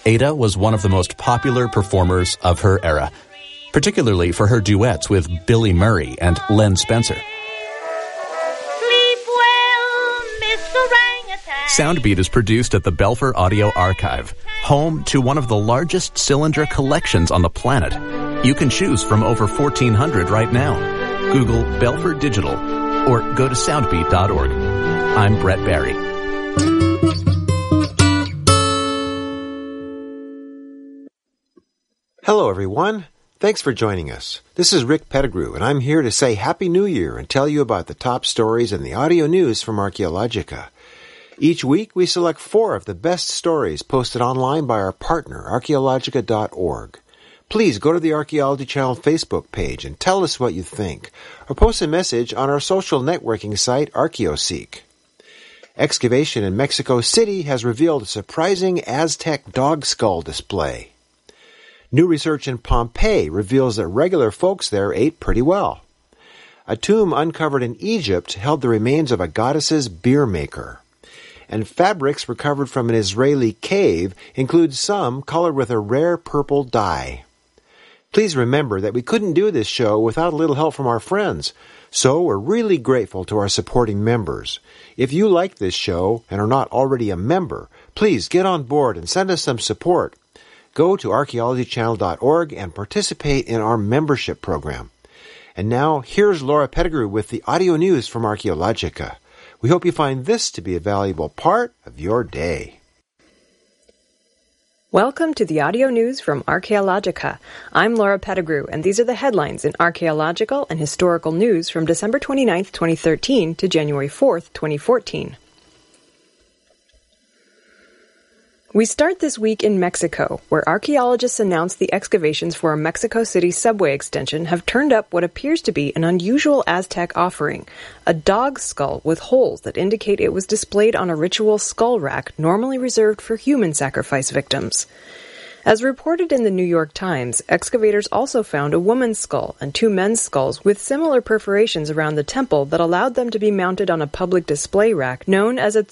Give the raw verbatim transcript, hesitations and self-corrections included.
Ada was one of the most popular performers of her era, particularly for her duets with Billy Murray and Len Spencer. Sleep well, Miss Orangutan. Soundbeat is produced at the Belfer Audio Archive, home to one of the largest cylinder collections on the planet. You can choose from over fourteen hundred right now. Google Belfer Digital or go to soundbeat dot org. I'm Brett Barry. Hello, everyone. Thanks for joining us. This is Rick Pettigrew, and I'm here to say Happy New Year and tell you about the top stories in the audio news from Archaeologica. Each week, we select four of the best stories posted online by our partner, archaeologica dot org. Please go to the Archaeology Channel Facebook page and tell us what you think, or post a message on our social networking site, ArchaeoSeek. Excavation in Mexico City has revealed a surprising Aztec dog skull display. New research in Pompeii reveals that regular folks there ate pretty well. A tomb uncovered in Egypt held the remains of a goddess's beer maker. And fabrics recovered from an Israeli cave include some colored with a rare purple dye. Please remember that we couldn't do this show without a little help from our friends, so we're really grateful to our supporting members. If you like this show and are not already a member, please get on board and send us some support. Go to archaeology channel dot org and participate in our membership program. And now, here's Laura Pettigrew with the audio news from Archaeologica. We hope you find this to be a valuable part of your day. Welcome to the audio news from Archaeologica. I'm Laura Pettigrew, and these are the headlines in archaeological and historical news from December twenty-ninth, twenty thirteen to January fourth, twenty fourteen. We start this week in Mexico, where archaeologists announced the excavations for a Mexico City subway extension have turned up what appears to be an unusual Aztec offering, a dog skull with holes that indicate it was displayed on a ritual skull rack normally reserved for human sacrifice victims. As reported in the New York Times, excavators also found a woman's skull and two men's skulls with similar perforations around the temple that allowed them to be mounted on a public display rack known as a